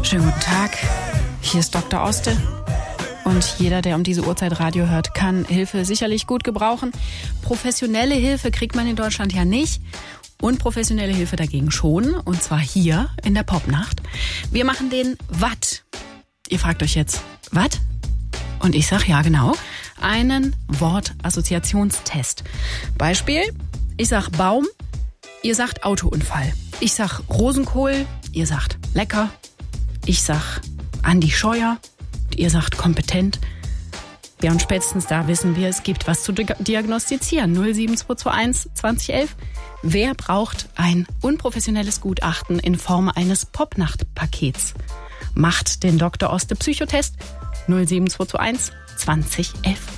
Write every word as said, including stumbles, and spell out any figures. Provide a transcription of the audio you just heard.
Schönen guten Tag, hier ist Doktor Oste und jeder, der um diese Uhrzeit Radio hört, kann Hilfe sicherlich gut gebrauchen. Professionelle Hilfe kriegt man in Deutschland ja nicht und professionelle Hilfe dagegen schon, und zwar hier in der Popnacht. Wir machen den Watt. Ihr fragt euch jetzt, Watt? Und ich sag ja genau, einen Wortassoziationstest. Beispiel, ich sag Baum, ihr sagt Autounfall. Ich sag Rosenkohl, ihr sagt lecker. Ich sag Andi Scheuer, ihr sagt kompetent. Ja, und spätestens da wissen wir, es gibt was zu diagnostizieren. null sieben zwei zwei eins zwanzig elf. Wer braucht ein unprofessionelles Gutachten in Form eines Popnacht-Pakets? Macht den Doktor Oste Psychotest null sieben zwei zwei eins zwanzig elf.